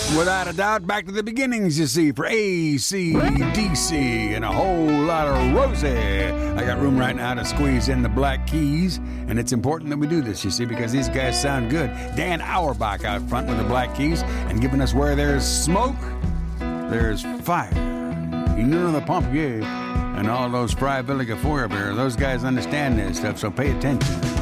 Without a doubt, back to the beginnings, you see, for AC/DC and a whole lot of Rosie. I got room right now to squeeze in the Black Keys, and it's important that we do this, you see, because these guys sound good. Dan Auerbach out front with the Black Keys and giving us where there's smoke, there's fire. You know the pump, yeah. And all those Fry Villiga Four beer, those guys understand this stuff, so pay attention.